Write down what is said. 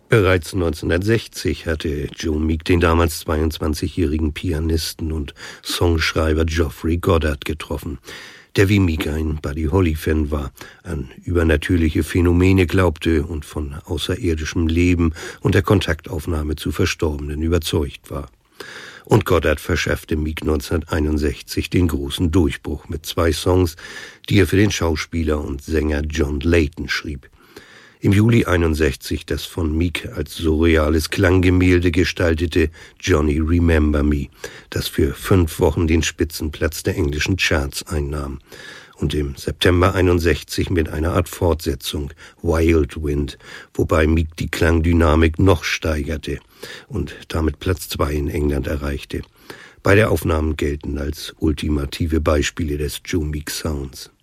Bereits 1960 hatte Joe Meek den damals 22-jährigen Pianisten und Songschreiber Geoffrey Goddard getroffen, der wie Meek ein Buddy Holly-Fan war, an übernatürliche Phänomene glaubte und von außerirdischem Leben und der Kontaktaufnahme zu Verstorbenen überzeugt war. Und Goddard verschaffte Meek 1961 den großen Durchbruch mit 2 Songs, die er für den Schauspieler und Sänger John Leyton schrieb. Im Juli 61 das von Meek als surreales Klanggemälde gestaltete Johnny Remember Me, das für 5 Wochen den Spitzenplatz der englischen Charts einnahm. Und im September 61 mit einer Art Fortsetzung, Wild Wind, wobei Meek die Klangdynamik noch steigerte und damit Platz 2 in England erreichte. Beide Aufnahmen gelten als ultimative Beispiele des Joe Meek Sounds.